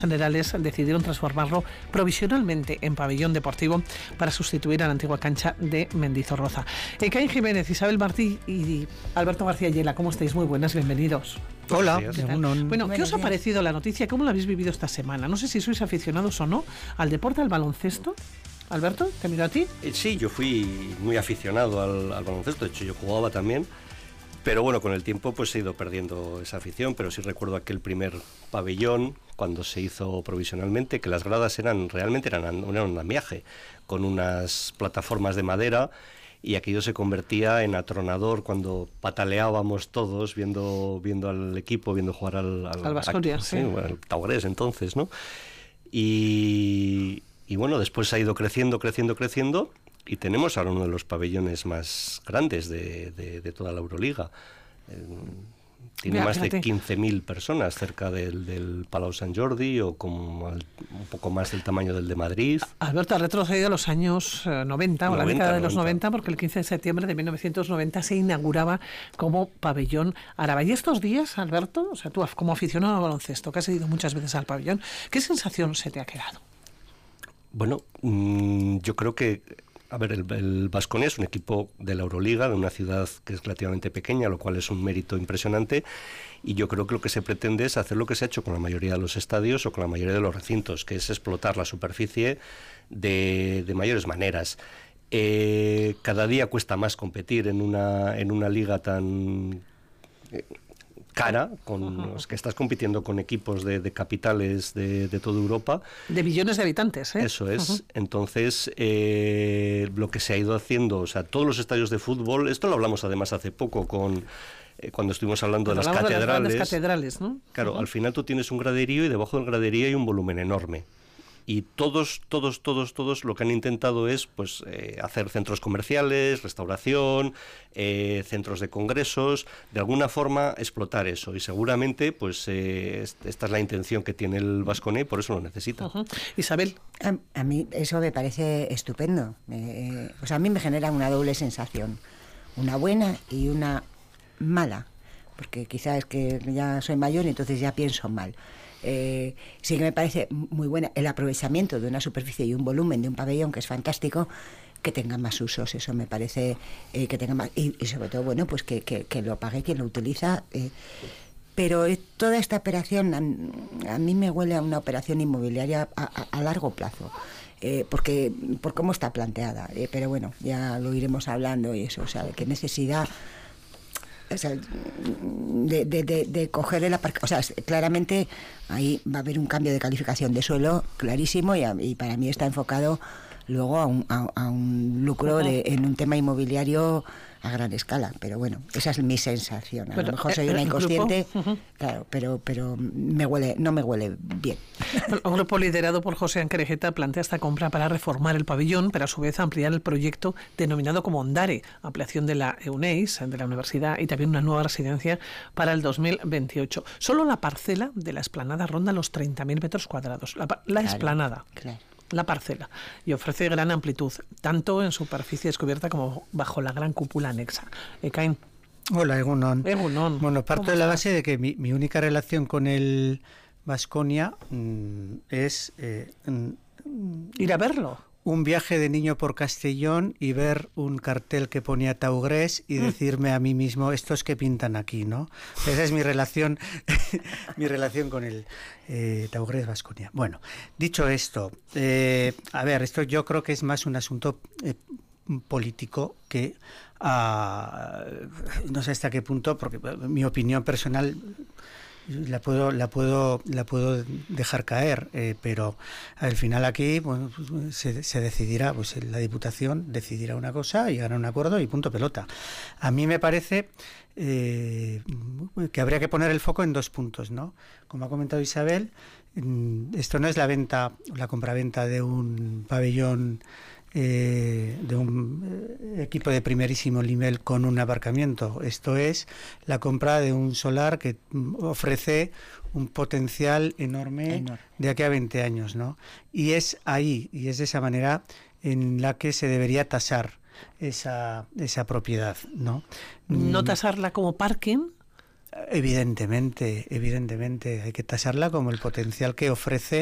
Generales decidieron transformarlo provisionalmente en pabellón deportivo para sustituir a la antigua cancha de Mendizorroza. Ekain Jiménez, Isabel Martí y Alberto García Yela, ¿cómo estáis? Muy buenas, bienvenidos. Hola. Bueno, ¿qué os ha parecido la noticia? ¿Cómo la habéis vivido esta semana? No sé si sois aficionados o no al deporte, al baloncesto. Alberto, ¿te miro a ti? Sí, yo fui muy aficionado al baloncesto, de hecho yo jugaba también. Pero bueno, con el tiempo pues he ido perdiendo esa afición, pero sí recuerdo aquel primer pabellón cuando se hizo provisionalmente, que las gradas realmente eran un andamiaje, con unas plataformas de madera, y aquello se convertía en atronador cuando pataleábamos todos viendo al equipo, viendo jugar al Baskonia, sí. Al Taurés entonces, ¿no? Y bueno, después ha ido creciendo, y tenemos ahora uno de los pabellones más grandes de toda la Euroliga. Tiene más de 15.000 personas cerca del Palau Sant Jordi, o como un poco más del tamaño del de Madrid. Alberto ha retrocedido a los años 90, o la década de los 90, porque el 15 de septiembre de 1990 se inauguraba como pabellón árabe. Y estos días, Alberto, o sea, tú como aficionado al baloncesto, que has ido muchas veces al pabellón, ¿qué sensación se te ha quedado? Bueno, yo creo que, a ver, el Baskonia es un equipo de la Euroliga, de una ciudad que es relativamente pequeña, lo cual es un mérito impresionante, y yo creo que lo que se pretende es hacer lo que se ha hecho con la mayoría de los estadios o con la mayoría de los recintos, que es explotar la superficie de mayores maneras. Cada día cuesta más competir en una liga tan cara, con los que estás compitiendo con equipos de capitales de toda Europa. De millones de habitantes, ¿eh? Eso es. Entonces, lo que se ha ido haciendo, o sea, todos los estadios de fútbol, esto lo hablamos además hace poco cuando estuvimos hablando de las catedrales. De las grandes catedrales, ¿no? Claro, al final tú tienes un graderío y debajo del graderío hay un volumen enorme. Y todos lo que han intentado es pues hacer centros comerciales, restauración, centros de congresos, de alguna forma explotar eso, y seguramente pues esta es la intención que tiene el Baskonia y por eso lo necesita. Isabel. A mí eso me parece estupendo, o sea, a mí me genera una doble sensación, una buena y una mala, porque quizás es que ya soy mayor y entonces ya pienso mal. Sí que me parece muy buena el aprovechamiento de una superficie y un volumen de un pabellón, que es fantástico, que tenga más usos, eso me parece, que tenga más, y sobre todo, bueno, pues que lo pague quien lo utiliza, pero toda esta operación a mí me huele a una operación inmobiliaria a largo plazo, porque por cómo está planteada, pero bueno, ya lo iremos hablando y eso, o sea, de qué necesidad. O sea, de coger el aparcamiento. O sea, claramente ahí va a haber un cambio de calificación de suelo clarísimo, y para mí está enfocado luego a un lucro en un tema inmobiliario a gran escala, pero bueno, esa es mi sensación. A lo mejor soy una inconsciente, claro, pero no me huele bien. Un grupo liderado por José Anquerejeta plantea esta compra para reformar el pabellón, pero a su vez ampliar el proyecto denominado como Ondare, ampliación de la EUNEIS, de la universidad, y también una nueva residencia para el 2028. Solo la parcela de la explanada ronda los 30.000 metros cuadrados. La explanada. Claro. La parcela, y ofrece gran amplitud, tanto en superficie descubierta como bajo la gran cúpula anexa. Ekain. Hola, Egunon. Bueno, parto de la base de que mi única relación con el Baskonia es ir a verlo. Un viaje de niño por Castellón y ver un cartel que ponía Taurés y decirme a mí mismo, estos que pintan aquí, ¿no? Esa es mi relación con el Taurés Baskonia. Bueno, dicho esto, a ver, esto yo creo que es más un asunto político que no sé hasta qué punto, porque mi opinión personal la puedo dejar caer, pero al final aquí, bueno, pues, se decidirá, pues la Diputación decidirá una cosa y hará un acuerdo y punto pelota. A mí me parece que habría que poner el foco en dos puntos, ¿no? Como ha comentado Isabel, esto no es la compraventa de un pabellón, de un equipo de primerísimo nivel con un aparcamiento. Esto es la compra de un solar que ofrece un potencial enorme de aquí a 20 años, ¿no? Y es ahí, y es de esa manera en la que se debería tasar esa propiedad, ¿no? No tasarla como parking, Evidentemente, hay que tasarla como el potencial que ofrece